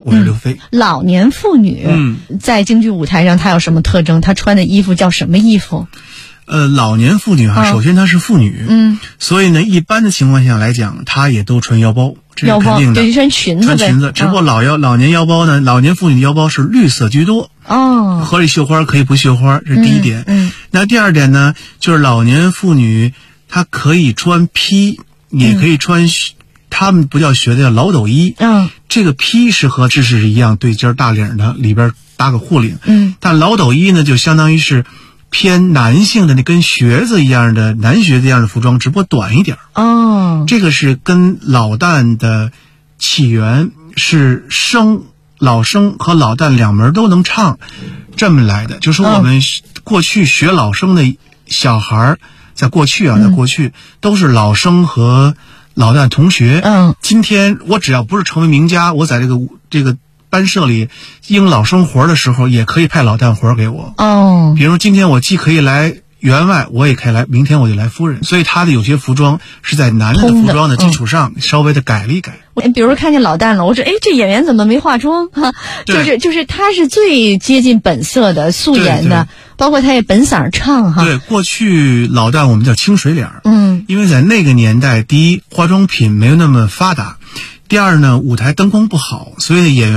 我是刘飞。 老年妇女，在京剧舞台上她有什么特征？她穿的衣服叫什么衣服？ 老年妇女首先她是妇女，所以呢，一般的情况下来讲，她也都穿腰包，这是肯定的。 对，穿裙子呗。 穿裙子，只不过老年腰包呢，老年妇女的腰包是绿色居多。可以绣花，可以不绣花，这是第一点。那第二点呢，就是老年妇女她可以穿披，也可以穿，他们不叫学的叫老斗衣。这个披是和制式是一样，对襟大领的，里边搭个护领。但老斗衣呢，就相当于是偏男性的那跟靴子一样的男靴子一样的服装，只不过短一点。这个是跟老旦的起源是老生和老旦两门都能唱这么来的。就是说我们过去学老生的小孩，在过去都是老生和老旦同学。今天我只要不是成为名家，我在这个班社里应老生活的时候，也可以派老旦活给我。比如今天我既可以来员外，我也可以来，明天我就来夫人。所以他的有些服装是在男人的服装的基础上稍微的改了一改。 比如看见老旦了，我说这演员怎么没化妆？就是他是最接近本色的素颜的，包括他也本嗓唱哈。对， 过去老旦我们叫清水脸。因为在那个年代，第一化妆品没有那么发达，第二呢舞台灯光不好，所以演员